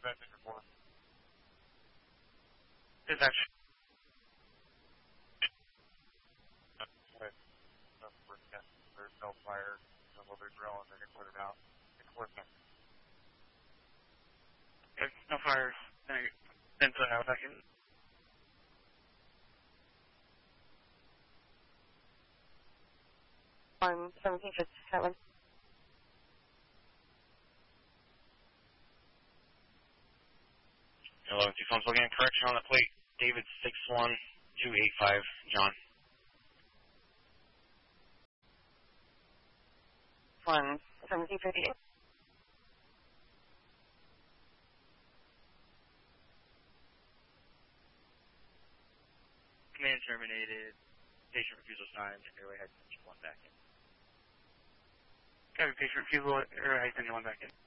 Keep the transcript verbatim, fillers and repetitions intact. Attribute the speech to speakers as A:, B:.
A: Is that there's no fire, no other drill, and they're going to put it out. There's no fire, then put it out back in.
B: one seventeen fifty-seven.
C: Hello, two phones looking at correction on the plate. David six one two eight five, John.
B: one seventeen fifty-eight.
A: Command terminated. Patient refusal signed. Airway head engine one back in. Copy. Patient refusal. Airway head engine one back in.